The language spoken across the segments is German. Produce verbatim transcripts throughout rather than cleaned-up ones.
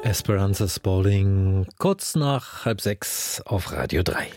Esperanza Spalding, kurz nach halb sechs auf Radio drei.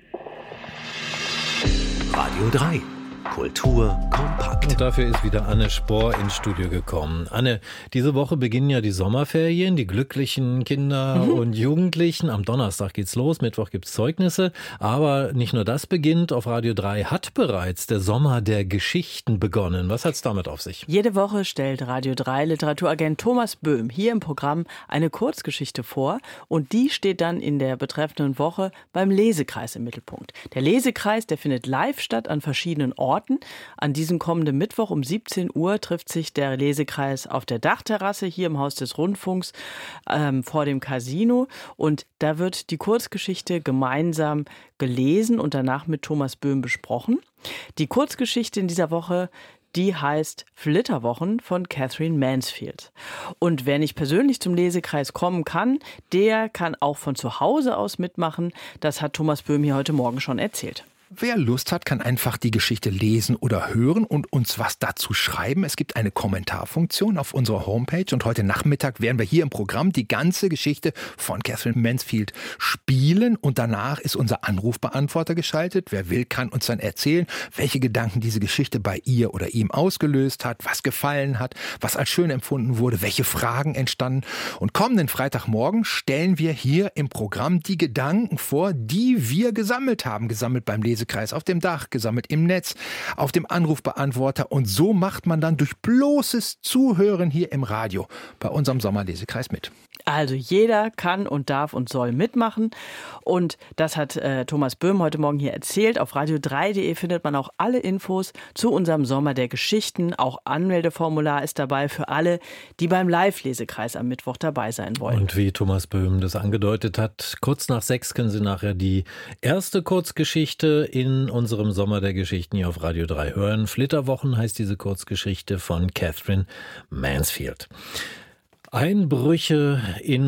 Radio drei. Kultur kompakt. Und dafür ist wieder Anne Spohr ins Studio gekommen. Anne, diese Woche beginnen ja die Sommerferien, die glücklichen Kinder mhm. und Jugendlichen. Am Donnerstag geht's los, Mittwoch gibt's Zeugnisse. Aber nicht nur das beginnt, auf Radio drei hat bereits der Sommer der Geschichten begonnen. Was hat's damit auf sich? Jede Woche stellt Radio drei Literaturagent Thomas Böhm hier im Programm eine Kurzgeschichte vor. Und die steht dann in der betreffenden Woche beim Lesekreis im Mittelpunkt. Der Lesekreis, der findet live statt an verschiedenen Orten. An diesem kommenden Mittwoch um siebzehn Uhr trifft sich der Lesekreis auf der Dachterrasse hier im Haus des Rundfunks ähm, vor dem Casino. Und da wird die Kurzgeschichte gemeinsam gelesen und danach mit Thomas Böhm besprochen. Die Kurzgeschichte in dieser Woche, die heißt Flitterwochen von Katherine Mansfield. Und wer nicht persönlich zum Lesekreis kommen kann, der kann auch von zu Hause aus mitmachen. Das hat Thomas Böhm hier heute Morgen schon erzählt. Wer Lust hat, kann einfach die Geschichte lesen oder hören und uns was dazu schreiben. Es gibt eine Kommentarfunktion auf unserer Homepage und heute Nachmittag werden wir hier im Programm die ganze Geschichte von Katherine Mansfield spielen und danach ist unser Anrufbeantworter geschaltet. Wer will, kann uns dann erzählen, welche Gedanken diese Geschichte bei ihr oder ihm ausgelöst hat, was gefallen hat, was als schön empfunden wurde, welche Fragen entstanden. Und kommenden Freitagmorgen stellen wir hier im Programm die Gedanken vor, die wir gesammelt haben, gesammelt beim Lesekreis. Kreis auf dem Dach, gesammelt im Netz, auf dem Anrufbeantworter. Und so macht man dann durch bloßes Zuhören hier im Radio bei unserem Sommerlesekreis mit. Also jeder kann und darf und soll mitmachen. Und das hat äh, Thomas Böhm heute Morgen hier erzählt. Auf radio drei punkt de findet man auch alle Infos zu unserem Sommer der Geschichten. Auch Anmeldeformular ist dabei für alle, die beim Live-Lesekreis am Mittwoch dabei sein wollen. Und wie Thomas Böhm das angedeutet hat, kurz nach sechs können Sie nachher die erste Kurzgeschichte in unserem Sommer der Geschichten hier auf Radio drei hören. Flitterwochen heißt diese Kurzgeschichte von Katherine Mansfield. Einbrüche in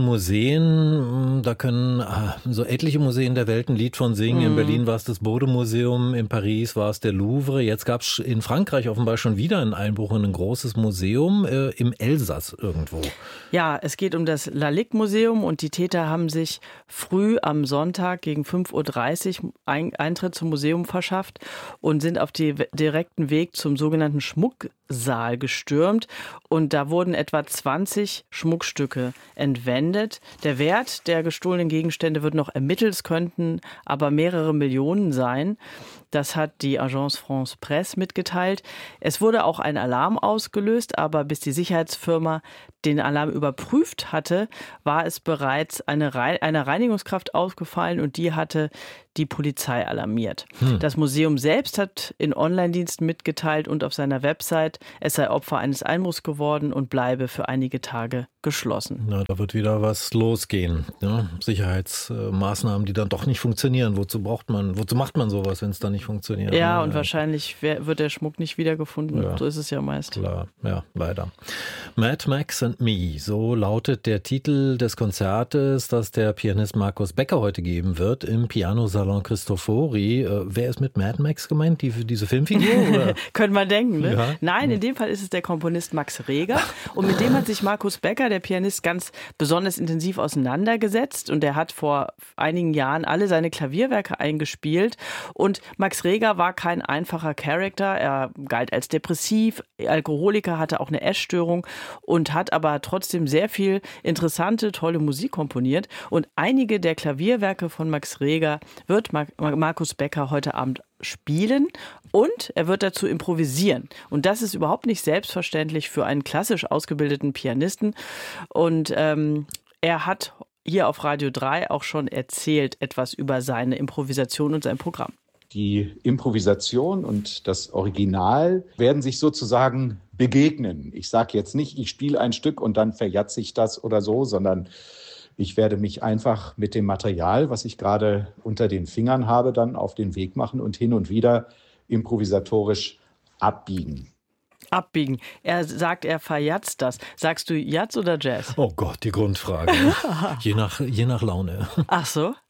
Museen, da können so etliche Museen der Welt ein Lied von singen. In Berlin war es das Bode-Museum, in Paris war es der Louvre. Jetzt gab es in Frankreich offenbar schon wieder einen Einbruch in ein großes Museum äh, im Elsass irgendwo. Ja, es geht um das Lalique-Museum und die Täter haben sich früh am Sonntag gegen fünf Uhr dreißig Eintritt zum Museum verschafft und sind auf dem direkten Weg zum sogenannten Schmucksaal gestürmt. Und da wurden etwa zwanzig Schmuckstücke entwendet. Der Wert der gestohlenen Gegenstände wird noch ermittelt, es könnten aber mehrere Millionen sein. Das hat die Agence France Presse mitgeteilt. Es wurde auch ein Alarm ausgelöst, aber bis die Sicherheitsfirma den Alarm überprüft hatte, war es bereits eine, Re- eine Reinigungskraft aufgefallen und die hatte die Polizei alarmiert. Hm. Das Museum selbst hat in Online-Diensten mitgeteilt und auf seiner Website, es sei Opfer eines Einbruchs geworden und bleibe für einige Tage geschlossen. Na, da wird wieder was losgehen. Ja, Sicherheitsmaßnahmen, die dann doch nicht funktionieren. Wozu braucht man, wozu macht man sowas, wenn es dann nicht funktioniert? Ja, ja, und ja. wahrscheinlich wird der Schmuck nicht wiedergefunden. Ja. So ist es ja meist. Klar, ja, leider. Mad Max and Me, so lautet der Titel des Konzertes, das der Pianist Markus Becker heute geben wird im Pianosalon Cristofori. Äh, wer ist mit Mad Max gemeint? Die, diese Filmfigur? Oder? Könnte man denken, ne? Ja. Nein, in dem Fall ist es der Komponist Max Reger. Und mit dem hat sich Markus Becker, der Pianist, ganz besonders intensiv auseinandergesetzt. Und er hat vor einigen Jahren alle seine Klavierwerke eingespielt. Und Max Reger war kein einfacher Charakter. Er galt als depressiv, Alkoholiker, hatte auch eine Essstörung und hat aber trotzdem sehr viel interessante, tolle Musik komponiert. Und einige der Klavierwerke von Max Reger wird Mar- Markus Becker heute Abend spielen und er wird dazu improvisieren. Und das ist überhaupt nicht selbstverständlich für einen klassisch ausgebildeten Pianisten. Und ähm, er hat hier auf Radio drei auch schon erzählt etwas über seine Improvisation und sein Programm. Die Improvisation und das Original werden sich sozusagen begegnen. Ich sage jetzt nicht, ich spiele ein Stück und dann verjatze ich das oder so, sondern ich werde mich einfach mit dem Material, was ich gerade unter den Fingern habe, dann auf den Weg machen und hin und wieder improvisatorisch abbiegen. Abbiegen. Er sagt, er verjatzt das. Sagst du Jazz oder Jazz? Oh Gott, die Grundfrage. je, nach, je nach Laune. Ach so.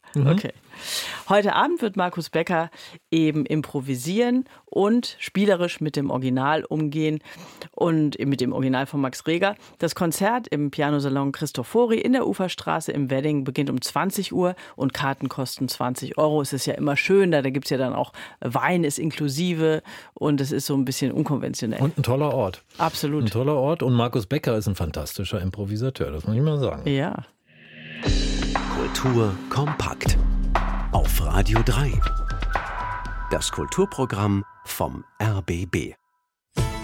Mhm. Okay. Heute Abend wird Markus Becker eben improvisieren und spielerisch mit dem Original umgehen und mit dem Original von Max Reger. Das Konzert im Pianosalon Cristofori in der Uferstraße im Wedding beginnt um zwanzig Uhr und Karten kosten zwanzig Euro. Es ist ja immer schön, da, da gibt es ja dann auch Wein ist inklusive und es ist so ein bisschen unkonventionell. Und ein toller Ort. Absolut. Ein toller Ort und Markus Becker ist ein fantastischer Improvisateur, das muss ich mal sagen. Ja. Kultur kompakt. Auf Radio drei. Das Kulturprogramm vom R B B.